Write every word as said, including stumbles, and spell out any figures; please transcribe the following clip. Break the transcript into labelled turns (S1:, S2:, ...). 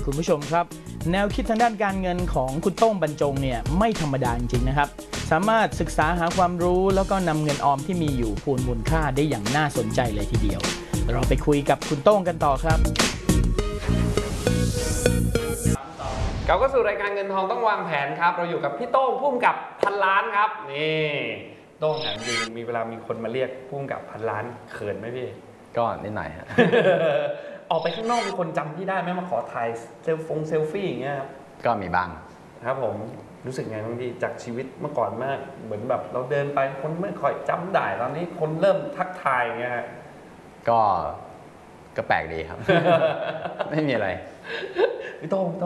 S1: คุณผู้ชมครับแนวคิดทางด้านการเงินของคุณโต้งบรรจงเนี่ยไม่ธรรมดาจริงๆนะครับสามารถศึกษาหาความรู้แล้วก็นำเงินออมที่มีอยู่พูนมูลค่าได้อย่างน่าสนใจเลยทีเดียวเราไปคุยกับคุณโต้งกันต่อครับ
S2: กลับเข้าสู่รายการเงินทองต้องวางแผนครับเราอยู่กับพี่โต้งพุ่มกับพันล้านครับนี่โต้งถามจริงมีเวลามีคนมาเรียกพุ่มกับพันล้านเขินไหมพี่
S3: ก็นิดหน่อยฮะ
S2: ออกไปข้างนอกมีคนจำพี่ได้ไหมมาขอถ่ายเซลฟงเซลฟี่อย่างเงี้ยครับ
S3: ก็มีบ้าง
S2: ครับผมรู้สึกไงบ้างพี่จากชีวิตเมื่อก่อนมากเหมือนแบบเราเดินไปคนไม่ค่อยจำได้ตอนนี้คนเริ่มทักทายอย่างเงี้ย
S3: ก็ก็แปลกดีครับ ไม่มีอะไร
S2: พี่โต้ง